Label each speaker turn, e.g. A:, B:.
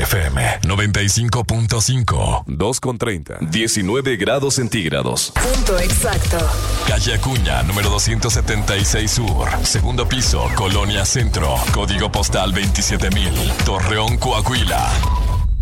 A: FM 95.5.
B: 2:30.
C: 19 grados centígrados.
D: Punto exacto.
A: Calle Acuña, número 276 Sur. Segundo piso, Colonia Centro. Código postal 27,000. Torreón, Coahuila.